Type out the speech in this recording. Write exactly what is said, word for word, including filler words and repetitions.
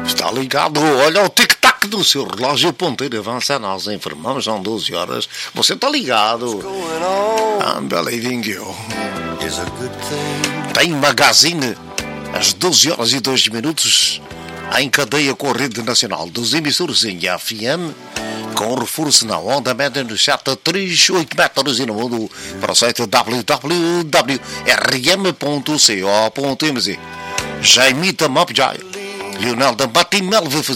Está ligado? Olha o tic-tac do seu relógio ponteiro avança. Nós informamos, são doze horas. Você está ligado? I'm believing you. Tem magazine às doze horas e dois minutos em cadeia com a rede nacional dos emissores em F M, com reforço na onda média no sete três oito metros e no mundo para o site w w w ponto r m ponto co ponto m z. Jaimita Mopjai, Leonel da Batimel